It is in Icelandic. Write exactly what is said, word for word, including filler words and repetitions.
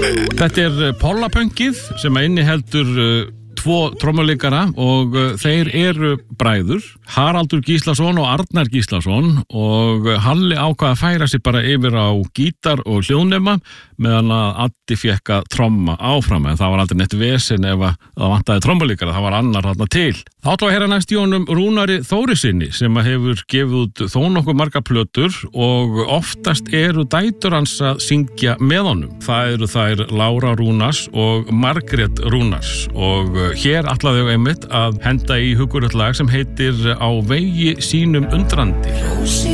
Þetta er Pollapönkið sem inniheldur uh, tvo trommuleikara og uh, þeir eru bræður, Haraldur Gíslason og Arnar Gíslason, og Halli ákvað að færa sig bara yfir á gítar og hljóðnema meðan að Addi fékk að tromma áfram, en það var aldrei neitt vesen ef að það vantaði trommuleikara, það var annar þarna til. Þá ætlum við að heyra næst í honum Rúnari Þórisinni sem að hefur gefið út þó nokkuð margar plötur og oftast eru dætur hans að syngja með honum. Það eru þær Lára Rúnars og Margrét Rúnars, og hér ætlaði ég einmitt að henda í hugurlegt lag sem heitir Á vegi sínum undrandi.